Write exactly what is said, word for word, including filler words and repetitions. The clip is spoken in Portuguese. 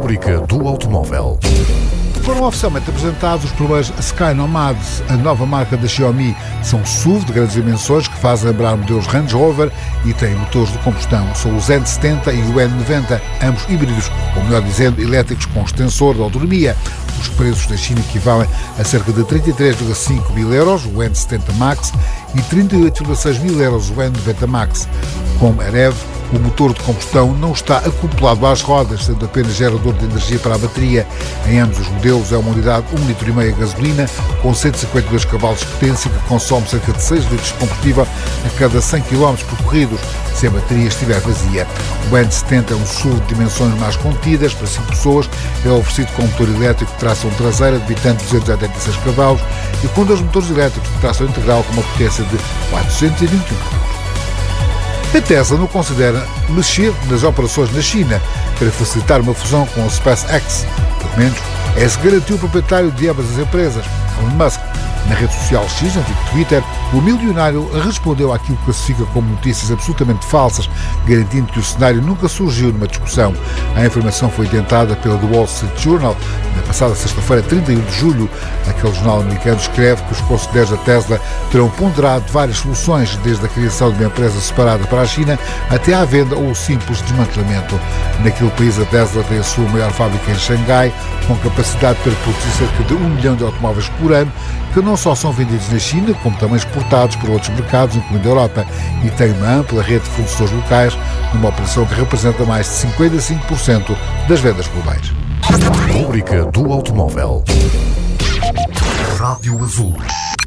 Rúbrica do automóvel. Foram oficialmente apresentados os primeiros Sky Nomad, a nova marca da Xiaomi. São S U V de grandes dimensões que fazem lembrar modelos Range Rover e têm motores de combustão. São os N setenta e o N noventa, ambos híbridos, ou melhor dizendo, elétricos com extensor de autonomia. Os preços da China equivalem a cerca de trinta e três vírgula cinco mil euros, o N setenta Max, e trinta e oito vírgula seis mil euros, o N noventa Max. Como a N E V, o motor de combustão não está acoplado às rodas, sendo apenas gerador de energia para a bateria. Em ambos os modelos é uma unidade um vírgula cinco litros de gasolina com cento e cinquenta e dois cavalos de potência que consome cerca de seis litros de combustível a cada cem quilómetros percorridos, se a bateria estiver vazia. O N setenta é um S U V de dimensões mais contidas, para cinco pessoas, é oferecido com um motor elétrico de tração traseira debitando duzentos e oitenta e seis cavalos e com dois motores elétricos de tração integral com uma potência de quatrocentos e vinte e um cavalos. A Tesla não considera mexer nas operações na China para facilitar uma fusão com a SpaceX. Pelo menos, é-se garantiu o proprietário de ambas as empresas, Elon Musk. Na rede social X, antigo Twitter, o milionário respondeu àquilo que classifica como notícias absolutamente falsas, garantindo que o cenário nunca surgiu numa discussão. A informação foi tentada pela The Wall Street Journal na passada sexta-feira, trinta e um de julho. Aquele jornal americano escreve que os conselheiros da Tesla terão ponderado várias soluções, desde a criação de uma empresa separada para a China até à venda ou o simples desmantelamento. Naquele país, a Tesla tem a sua maior fábrica em Xangai, com capacidade para produzir cerca de um milhão de automóveis por ano, que não só são vendidos na China, como também exportados por outros mercados, incluindo a Europa, e tem uma ampla rede de fornecedores locais, numa operação que representa mais de cinquenta e cinco por cento das vendas globais. Rúbrica do automóvel. Rádio Azul.